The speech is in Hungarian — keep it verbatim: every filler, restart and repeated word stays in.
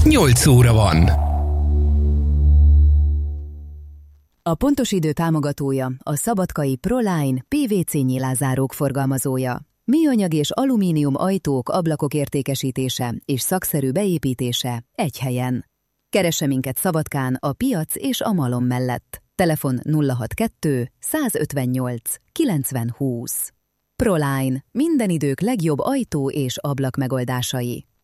nyolc óra van. A pontos idő támogatója a szabadkai Proline pé vé cé nyilázárók forgalmazója. Műanyag és alumínium ajtók, ablakok értékesítése és szakszerű beépítése egy helyen. Keresse minket Szabadkán a piac és a malom mellett. Telefon nulla hatvankettő százötvennyolc kilencven húsz. Proline. Minden idők legjobb ajtó és ablak megoldásai.